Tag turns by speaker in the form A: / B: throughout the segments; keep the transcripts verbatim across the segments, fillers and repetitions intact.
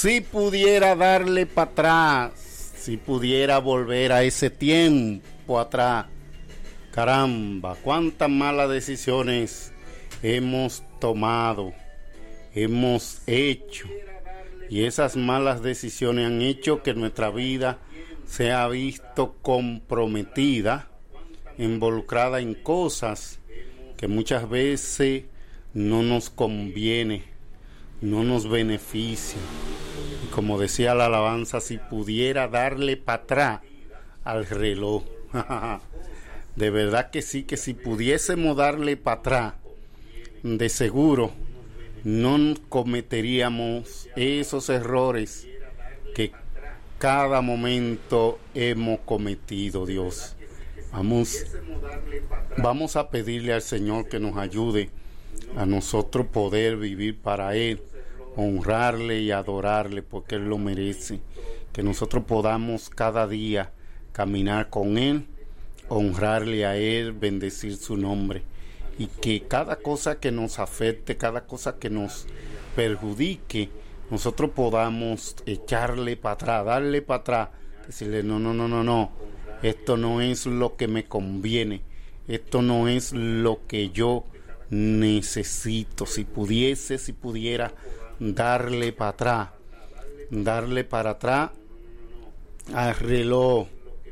A: Si pudiera darle para atrás, si pudiera volver a ese tiempo atrás, caramba, cuántas malas decisiones hemos tomado, hemos hecho, y esas malas decisiones han hecho que nuestra vida se ha visto comprometida, involucrada en cosas que muchas veces no nos conviene, no nos beneficia. Y como decía la alabanza, si pudiera darle para atrás al reloj. De verdad que sí, que si pudiésemos darle para atrás, de seguro no cometeríamos esos errores que cada momento hemos cometido, Dios. Vamos, vamos a pedirle al Señor que nos ayude a nosotros poder vivir para Él, honrarle y adorarle porque Él lo merece. Que nosotros podamos cada día caminar con Él, honrarle a Él, bendecir su nombre. Y que cada cosa que nos afecte, cada cosa que nos perjudique, nosotros podamos echarle para atrás, darle para atrás, decirle no, no, no, no, no, esto no es lo que me conviene, esto no es lo que yo necesito. Si pudiese, si pudiera darle para atrás, darle para atrás al reloj.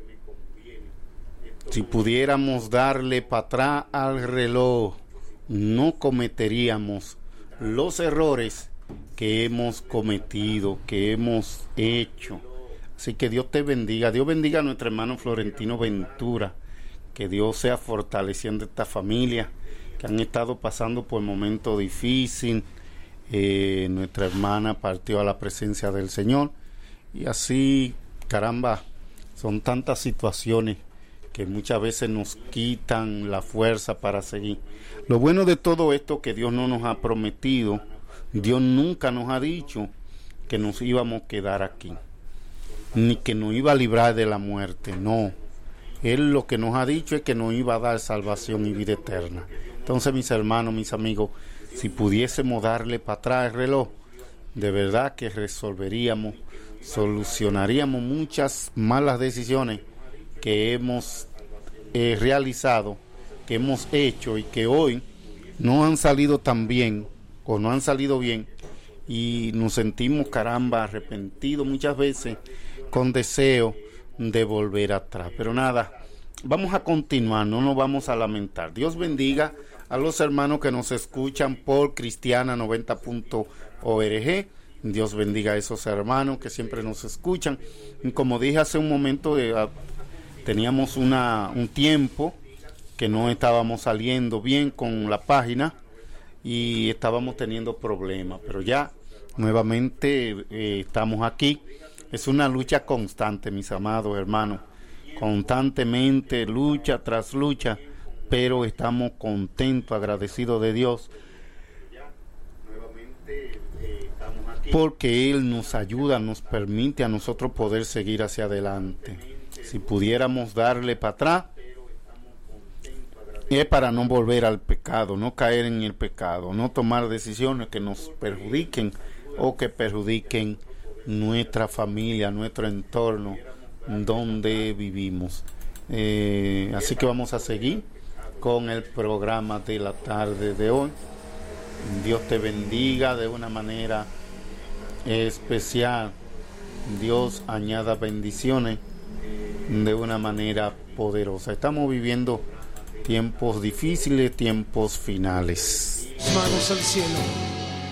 A: Si pudiéramos darle para atrás al reloj, no cometeríamos los errores que hemos cometido, que hemos hecho. Así que Dios te bendiga. Dios bendiga a nuestro hermano Florentino Ventura. Que Dios sea fortaleciendo esta familia que han estado pasando por momentos difíciles. Eh, nuestra hermana partió a la presencia del Señor. Y así, caramba, son tantas situaciones que muchas veces nos quitan la fuerza para seguir. Lo bueno de todo esto que Dios no nos ha prometido, Dios nunca nos ha dicho que nos íbamos a quedar aquí, ni que nos iba a librar de la muerte, no. Él lo que nos ha dicho es que nos iba a dar salvación y vida eterna. Entonces, mis hermanos, mis amigos, si pudiésemos darle para atrás el reloj, de verdad que resolveríamos, solucionaríamos muchas malas decisiones que hemos eh, realizado, que hemos hecho y que hoy no han salido tan bien o no han salido bien y nos sentimos, caramba, arrepentidos muchas veces con deseo de volver atrás. Pero nada, vamos a continuar, no nos vamos a lamentar. Dios bendiga a los hermanos que nos escuchan por Cristiana noventa punto org. Dios bendiga a esos hermanos que siempre nos escuchan. Y como dije hace un momento, eh, teníamos una, un tiempo que no estábamos saliendo bien con la página y estábamos teniendo problemas, pero ya nuevamente eh, estamos aquí. Es una lucha constante, mis amados hermanos, constantemente, lucha tras lucha, pero estamos contentos, agradecidos de Dios, porque Él nos ayuda, nos permite a nosotros poder seguir hacia adelante. Si pudiéramos darle para atrás, es para no volver al pecado, no caer en el pecado, no tomar decisiones que nos perjudiquen o que perjudiquen nuestra familia, nuestro entorno donde vivimos. Eh, así que vamos a seguir con el programa de la tarde de hoy. Dios te bendiga de una manera especial. Dios añada bendiciones de una manera poderosa. Estamos viviendo tiempos difíciles, tiempos finales.
B: Manos al cielo.